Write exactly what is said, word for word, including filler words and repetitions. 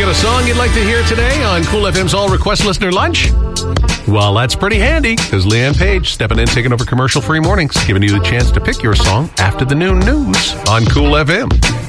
got a song you'd like to hear today on Cool F M's All Request Listener Lunch? Well, that's pretty handy, because Leanne Page stepping in, taking over commercial-free mornings, giving you the chance to pick your song after the noon news on Cool F M.